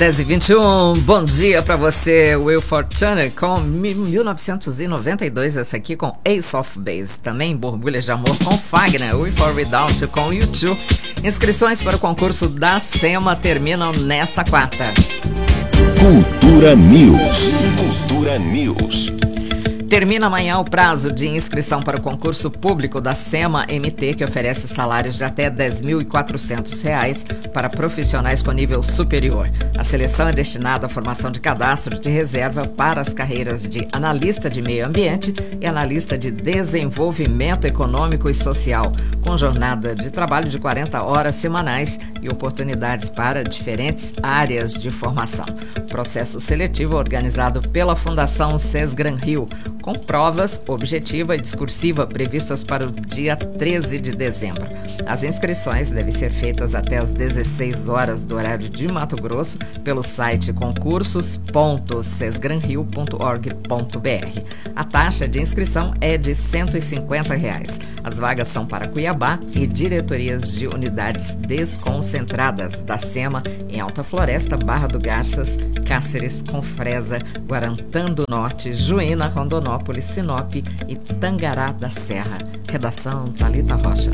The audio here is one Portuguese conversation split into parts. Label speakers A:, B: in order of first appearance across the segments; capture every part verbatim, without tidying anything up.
A: dez e vinte e um, bom dia pra você, Will Fortune, com mil novecentos e noventa e dois, essa aqui com Ace of Base, também Borbulhas de Amor com Fagner, We For Without com U dois. Inscrições para o concurso da SEMA terminam nesta quarta.
B: Cultura News. Cultura News.
A: Termina amanhã o prazo de inscrição para o concurso público da SEMA M T, que oferece salários de até dez mil e quatrocentos reais para profissionais com nível superior. A seleção é destinada à formação de cadastro de reserva para as carreiras de analista de meio ambiente e analista de desenvolvimento econômico e social, com jornada de trabalho de quarenta horas semanais e oportunidades para diferentes áreas de formação. O processo seletivo é organizado pela Fundação Sesgran Rio, com provas objetiva e discursiva previstas para o dia treze de dezembro. As inscrições devem ser feitas até às dezesseis horas do horário de Mato Grosso pelo site concursos ponto sesgranrio ponto org ponto br. A taxa de inscrição é de cento e cinquenta reais. As vagas são para Cuiabá e diretorias de unidades desconcentradas da SEMA em Alta Floresta, Barra do Garças, Cáceres, Confresa, Guarantã do Norte, Juína, Rondonópolis, Sinop e Tangará da Serra. Redação Thalita Rocha.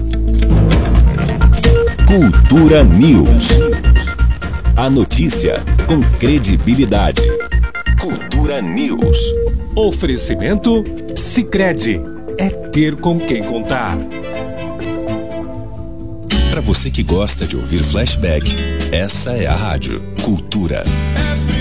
B: Cultura News. A notícia com credibilidade. Cultura News.
C: Oferecimento Sicredi. É ter com quem contar.
B: Para você que gosta de ouvir flashback, essa é a rádio Cultura.